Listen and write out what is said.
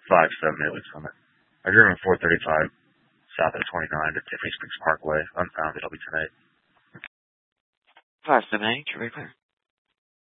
578 Summit. I drove in 435 south of 29 to Tiffany Springs Parkway. Unfounded, I'll be tonight. 578, you're right there.